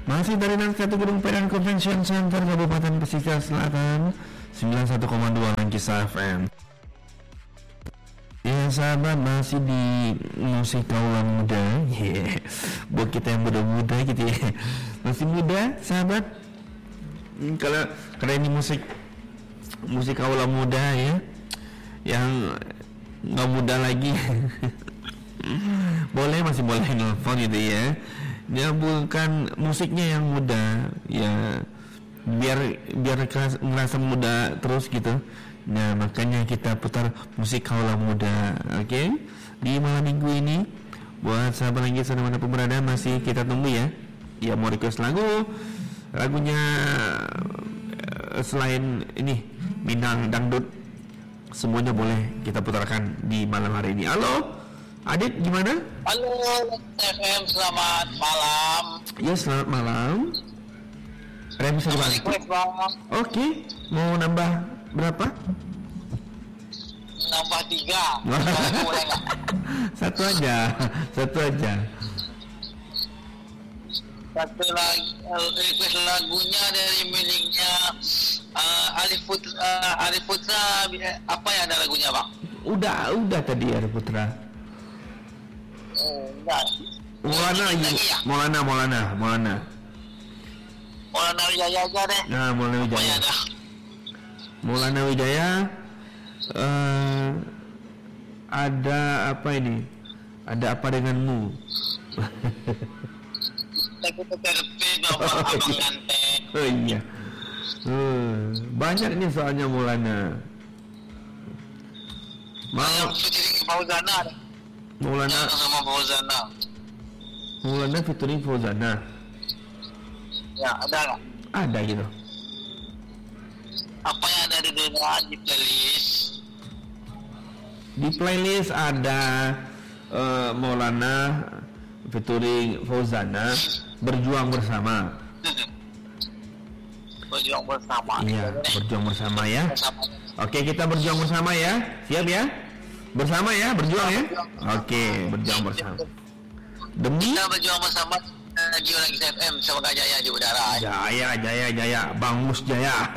Masih dari Naskah Gedung Pedan Convention Center Kabupaten Pesisir Selatan 91,2 Langkisa FM. Ya sahabat, masih di musik kaula muda. Buat kita yang muda-muda gitu ya. Masih muda sahabat. Kalau ini musik kaula muda ya, yang nggak muda lagi. masih boleh nelfon gitu ya. Dia bukan musiknya yang muda ya, biar ngerasa muda terus gitu. Nah makanya kita putar musik kaula muda, oke? Di malam minggu ini buat sahabat lagi mana pun berada, masih kita tunggu ya. Ya mau request lagunya selain ini Minang Dangdut, semuanya boleh kita putarkan di malam hari ini. Halo Adit, gimana? Halo FM, selamat malam. Ya selamat malam. Ada bisa dibantu? Oke, mau nambah berapa? Nambah 3. Boleh nggak? Satu aja. Satu lagi, request lagunya dari miliknya Arif Putra. Apa ya ada lagunya bang? Udah tadi Arif Putra. Enggak. Maulana. Maulana Wijaya aja deh. Nah, Maulana Wijaya. Ada apa ini? Ada apa denganmu? Lagu tertentu abang ganteng. Oh iya. Banyak nih soalnya Maulana. Yang featuring Fauzana. Maulana sama Fauzana. Maulana featuring Fauzana. Ya, ada nggak? Ada gitu. Apa yang ada di playlist? Di playlist ada Maulana featuring Fauzana, Berjuang Bersama. Berjuang bersama. Iya, berjuang bersama ya. Oke, kita berjuang bersama ya. Siap ya? Bersama ya, berjuang ya. Oke, berjuang bersama. Demi kita berjuang bersama Radio Langkis FM, semoga jaya di udara. Jaya, Bang Mus Jaya.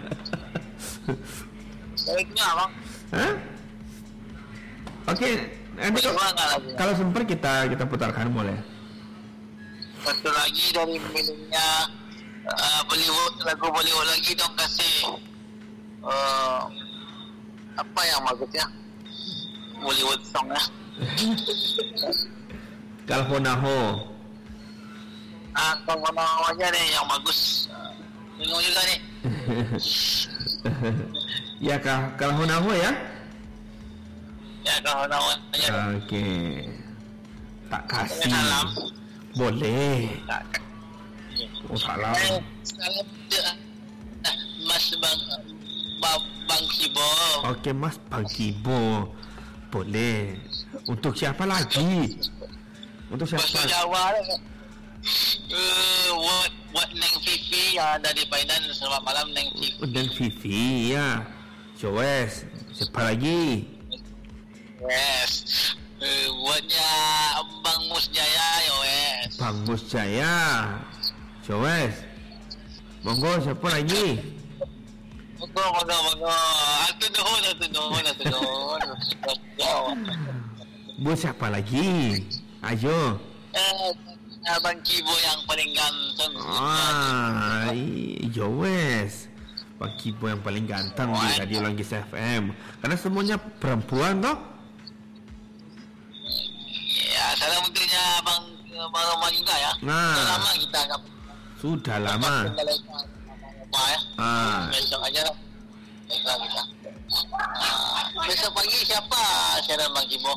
Baiknya bang. Hah? Oke, nanti kalau sempat kita putarkan boleh. Satu lagi dari miliknya Bollywood, lagu Bollywood lagi dong, kasih apa yang bagusnya Bollywood song ya. Kalhonaho. Kalhonaho aja deh yang bagus. Bingung juga nih. Ya Kalhonaho ya. Ya Kalhonaho aja. Oke. Tak kasih. Salam. Boleh. Oh salam. Salam Mas Bang Kibo. Oke Mas Bang Kibo. Boleh. Untuk siapa lagi? Untuk siapa? Bahasa Jawa. Buat Neng Vivi ya, dari Paidan. Selamat malam Neng Vivi. Neng Vivi ya. Joes. Siapa lagi? Yes. Buatnya Bang Mus Jaya Yowes. Bang Mus Jaya. Joes. Monggo siapa lagi? Monggo. Atu nuhun. Buat siapa lagi? Ayo. Abang Kibo yang paling ganteng. Yowes. Bang Kibo yang paling ganteng di Radio Langkis FM. Karena semuanya perempuan toh. Ya, salam untuknya Bang Roma juga ya. Sudah lama kita agak. Sudah lama. Besok aja lah. Kita. Besok pagi siapa siaran Bang Kibo?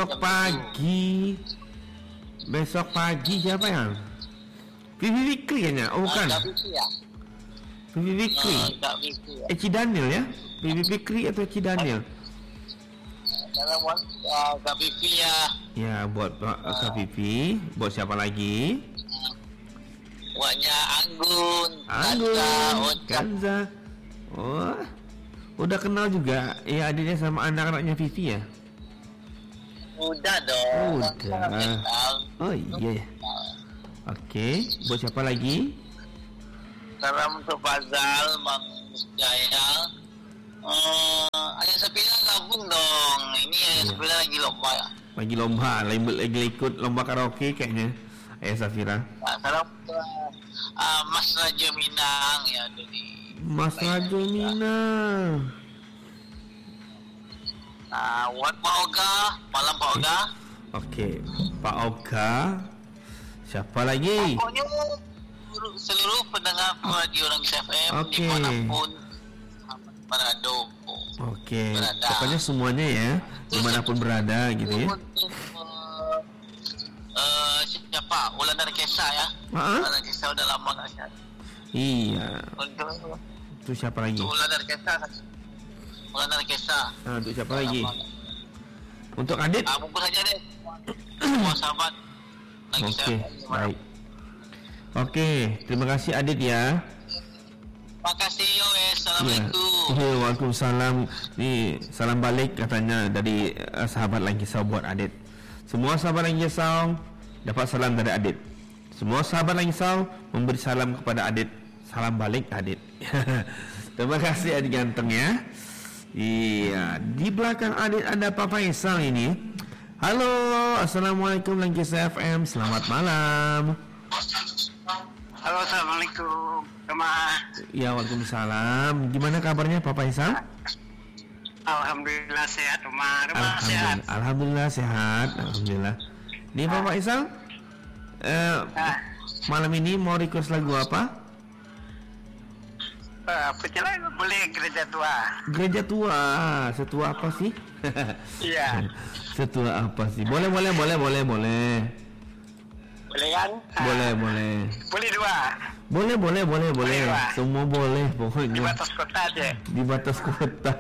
Besok pagi siapa yang? Vivi Fikri kayaknya. Oh bukan. Vivi Fikri. Eci Daniel ya? Vivi Fikri atau Eci Daniel? Salam buat Kak Vivi ya. Ya buat Kak Vivi. Buat siapa lagi? Buatnya Anggun, Kanza. Oh, udah kenal juga ya adiknya sama anak-anaknya Vivi ya? Udah dong. Udah. Oh iya ya. Okey, buat siapa lagi? Salam untuk Fazal, Bang Jaya. Ayah Sapila gabung dong. Ini Ayah Sapila lagi lomba. Lagi lagi ikut lomba karaoke kayaknya. Ayah Safira. Salam untuk Mas Raja Minang ya dari Mas Raja Minang. Buat Pak Oga, malam Pak Oga. Okey, Pak Oga. Siapa lagi? Pokoknya seluruh pendengar radio Ranggis FM dimanapun berada. Okey, pokoknya semuanya ya, dimanapun berada gitu ya. Siapa? Wulandari Kesa ya. Wulandari Kesa udah lama nggak sihat. Iya. Untuk itu siapa lagi? Wulandari Kesa. Wulandari Kesa. Untuk siapa lagi? Untuk Adit? Bungkus aja deh. Semua sahabat. Okey, baik. Okey, terima kasih Adit ya. Terima kasih Yowes. Assalamualaikum. Ya. Waalaikumsalam. Ni salam balik katanya dari sahabat Langkisau buat Adit. Semua sahabat Langkisau dapat salam dari Adit. Semua sahabat Langkisau memberi salam kepada Adit. Salam balik Adit. Terima kasih Adit ganteng ya. Iya, di belakang Adit ada Papa Faisal ini. Halo, Assalamualaikum Langkisau FM. Selamat malam. Halo, Assalamualaikum. Ya, waalaikumsalam. Gimana kabarnya Papa Faisal? Alhamdulillah sehat, Umar. Sehat. Alhamdulillah sehat. Alhamdulillah. Nih Bapak Isal, malam ini mau request lagu apa? Lagu boleh Gereja Tua. Gereja Tua. Setua apa sih? Iya. Setua apa sih? Boleh. Boleh kan? Boleh. Boleh dua. Boleh. Semua boleh pokoknya. Di batas kota aja. Di batas kota.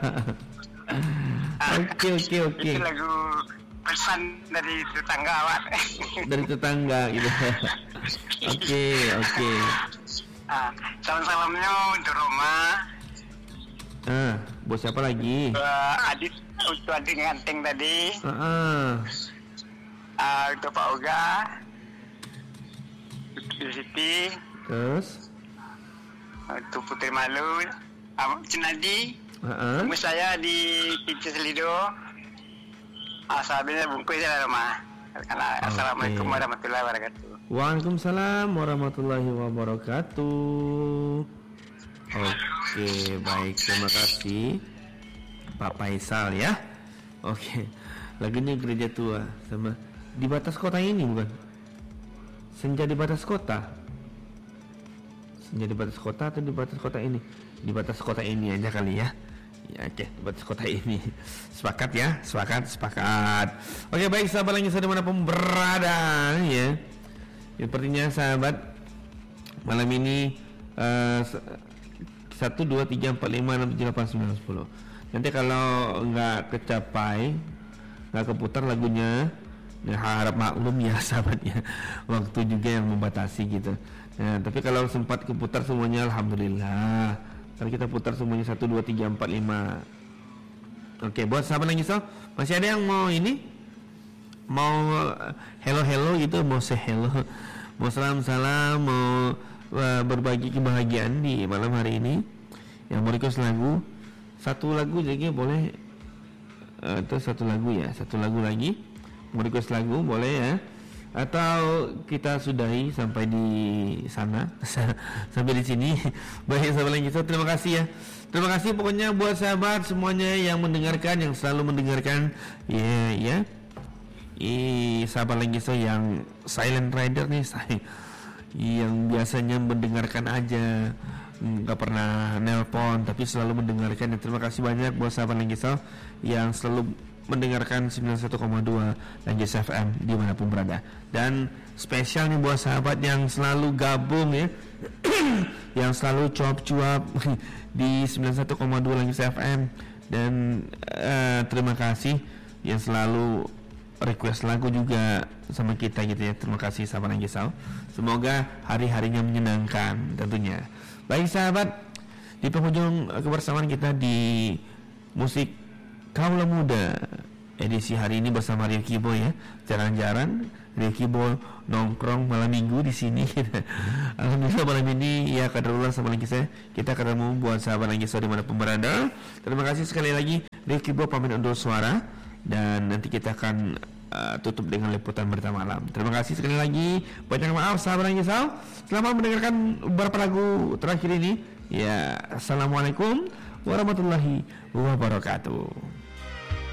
Oke. Itu lagu pesan dari tetangga awak. Dari tetangga gitu. Oke. Salam-salamnya untuk Roma. Buat siapa lagi? Adit, untuk Adit Nganteng tadi. Untuk Pak Oga. Untuk Siti. Terus? Untuk Putri Malu. Cenadi. Rumah saya di Pintu Selido. Sahabatnya bungkus ya rumah. Assalamualaikum warahmatullahi wabarakatuh. Waalaikumsalam warahmatullahi wabarakatuh. Oke, baik, terima kasih Pak Faisal ya. Oke, lagunya Gereja Tua sama di batas kota ini bukan? Senja di batas kota. Senja di batas kota atau di batas kota ini? Di batas kota ini aja kali ya. Ya, oke, di batas kota ini. Sepakat ya? Sepakat. Oke, baik sahabat lagi dimanapun berada ya. Sepertinya sahabat malam ini 1, 2, 3, 4, 5, 6, 7, 8, 9, 10. Nanti kalau nggak kecapai, nggak keputar lagunya, harap maklum ya sahabatnya. Waktu juga yang membatasi gitu. Nah, tapi kalau sempat keputar semuanya alhamdulillah. Kalau kita putar semuanya 1, 2, 3, 4, 5. Oke, buat sahabat lagi so, masih ada yang mau ini? Mau hello gitu, mau say hello, mau salam, mau berbagi kebahagiaan di malam hari ini. Yang mau request lagu, satu lagu jadi boleh, atau satu lagu lagi. Mau request lagu boleh ya, atau kita sudahi sampai di sana, sampai di sini. Baik sahabat lagi so, terima kasih ya. Terima kasih pokoknya buat sahabat semuanya yang mendengarkan, yang selalu mendengarkan, ya. Sahabat lagi so yang silent rider nih, yang biasanya mendengarkan aja, nggak pernah nelpon tapi selalu mendengarkan. Dan terima kasih banyak buat sahabat lagi so yang selalu mendengarkan 91,2 Langgis FM dimanapun berada. Dan spesial nih buat sahabat yang selalu gabung ya, yang selalu cuap-cuap di 91,2 Langgis FM. Dan terima kasih yang selalu request lagu juga sama kita gitu ya. Terima kasih sahabat Langgisau. Semoga hari-harinya menyenangkan tentunya. Baik sahabat, di penghujung kebersamaan kita di musik Kaula Muda edisi hari ini bersama Rio Kibo ya. Jarang-jarang Ricky Ball nongkrong malam minggu di sini. Alhamdulillah malam ini ya kadarullah sama lagi saya kita ketemu buat sahabat lagi di mana pun berada. Terima kasih sekali lagi. Ricky Ball pamit undur suara dan nanti kita akan tutup dengan liputan berita malam. Terima kasih sekali lagi. Banyak maaf sahabat lagi selamat mendengarkan beberapa lagu terakhir ini. Ya, assalamualaikum warahmatullahi wabarakatuh.